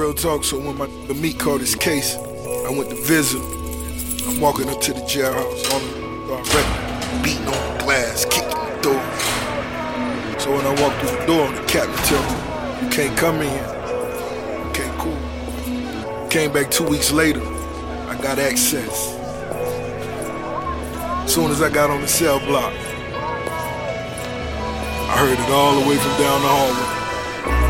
real talk. So when the meat caught his case, I went to visit. I'm walking up to the jailhouse on the record, beating on the glass, kicking the door. So when I walk through the door, the captain tell me, "You can't come in here." Okay, cool. Came back 2 weeks later. I got access. Soon as I got on the cell block, I heard it all the way from down the hallway.